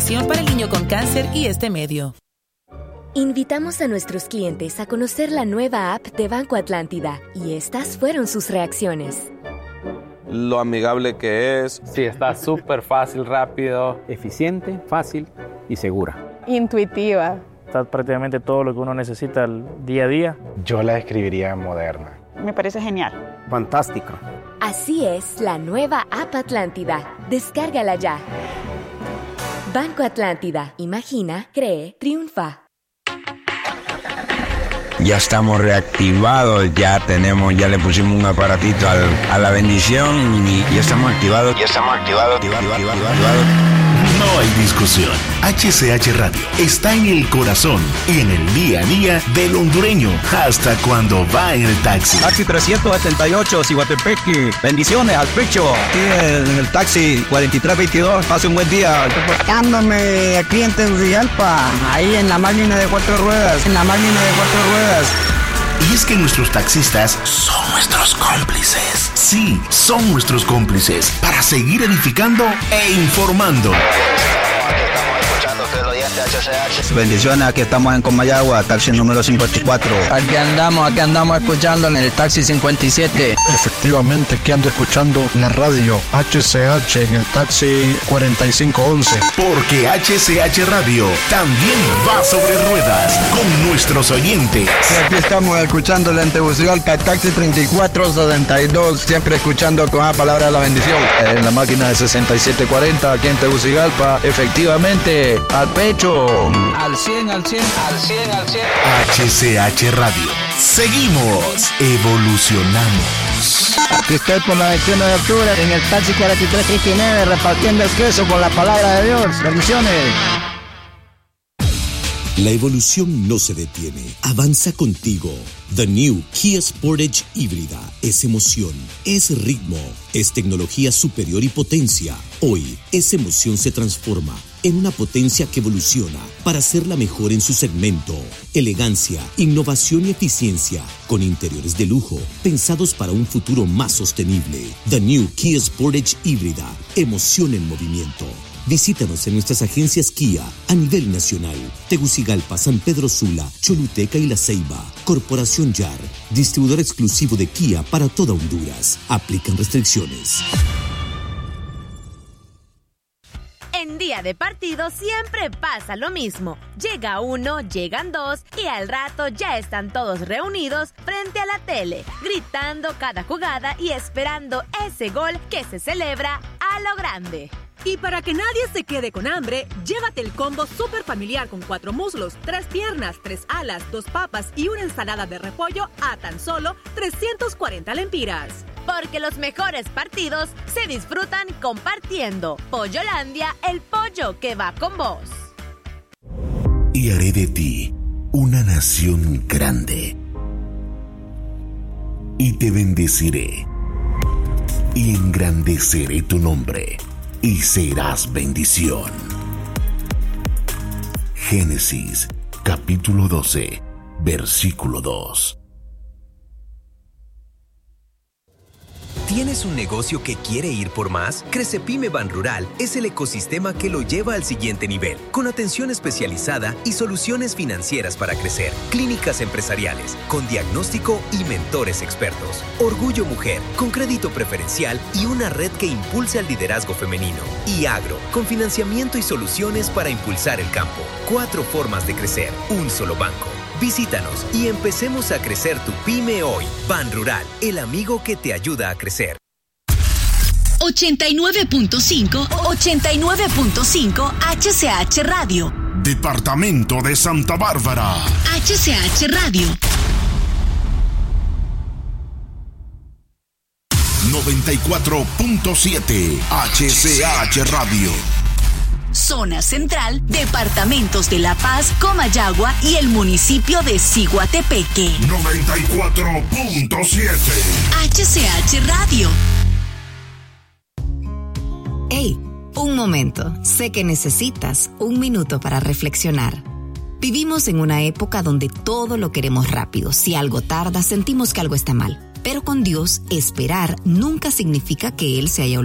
información para el niño con cáncer y este medio. Invitamos a nuestros clientes a conocer la nueva app de Banco Atlántida y estas fueron sus reacciones. Lo amigable que es. Sí, está súper fácil, rápido, eficiente, fácil y segura. Intuitiva. Está prácticamente todo lo que uno necesita el día a día. Yo la describiría moderna. Me parece genial. Fantástica. Así es la nueva app Atlántida. Descárgala ya. Banco Atlántida. Imagina, cree, triunfa. Ya estamos reactivados, ya le pusimos un aparatito a la bendición y ya estamos activados. No hay discusión. HCH Radio está en el corazón y en el día a día del hondureño, hasta cuando va en el taxi. Taxi 378, Ciguatepeque. Bendiciones al pecho. Aquí en el taxi 4322. Pase un buen día. Reportándome aquí en Tegucigalpa, ahí en la máquina de 4 ruedas. Y es que nuestros taxistas son nuestros cómplices. Sí, son nuestros cómplices para seguir edificando e informando. Bendiciones, aquí estamos en Comayagua, taxi número 54. Aquí andamos escuchando en el taxi 57. Efectivamente, aquí ando escuchando la radio HCH en el taxi 4511. Porque HCH Radio también va sobre ruedas con nuestros oyentes. Y aquí estamos escuchando en Tegucigalpa, el taxi 3472, siempre escuchando con la palabra de la bendición. En la máquina de 6740, aquí en Tegucigalpa, efectivamente, al pecho. Al 100. HCH Radio. Seguimos, evolucionamos. Aquí estoy por la 21 de octubre en el taxi 4339 repartiendo el queso con la palabra de Dios. Bendiciones. La evolución no se detiene, avanza contigo. The New Kia Sportage híbrida es emoción, es ritmo, es tecnología superior y potencia. Hoy, esa emoción se transforma en una potencia que evoluciona para ser la mejor en su segmento. Elegancia, innovación y eficiencia, con interiores de lujo, pensados para un futuro más sostenible. The New Kia Sportage híbrida, emoción en movimiento. Visítanos en nuestras agencias Kia a nivel nacional. Tegucigalpa, San Pedro Sula, Choluteca y La Ceiba. Corporación YAR, distribuidor exclusivo de Kia para toda Honduras. Aplican restricciones. En día de partido siempre pasa lo mismo. Llega uno, llegan dos y al rato ya están todos reunidos frente a la tele, gritando cada jugada y esperando ese gol que se celebra a lo grande. Y para que nadie se quede con hambre, llévate el combo super familiar con 4 muslos, 3 piernas, 3 alas, 2 papas y una ensalada de repollo a tan solo 340 lempiras. Porque los mejores partidos se disfrutan compartiendo. Pollolandia, el pollo que va con vos. Y haré de ti una nación grande. Y te bendeciré. Y engrandeceré tu nombre. Y serás bendición. Génesis, capítulo 12, versículo 2. ¿Tienes un negocio que quiere ir por más? Crecepyme Banrural es el ecosistema que lo lleva al siguiente nivel, con atención especializada y soluciones financieras para crecer, clínicas empresariales, con diagnóstico y mentores expertos, orgullo mujer, con crédito preferencial y una red que impulse al liderazgo femenino, y agro, con financiamiento y soluciones para impulsar el campo. 4 formas de crecer, un solo banco. Visítanos y empecemos a crecer tu pyme hoy. Banrural, el amigo que te ayuda a crecer. 89.5 HCH Radio. Departamento de Santa Bárbara. HCH Radio. 94.7 HCH Radio. Zona Central, departamentos de La Paz, Comayagua y el municipio de Ciguatepeque. 94.7 HCH Radio. Hey, un momento. Sé que necesitas un minuto para reflexionar. Vivimos en una época donde todo lo queremos rápido. Si algo tarda, sentimos que algo está mal. Pero con Dios, esperar nunca significa que Él se haya olvidado.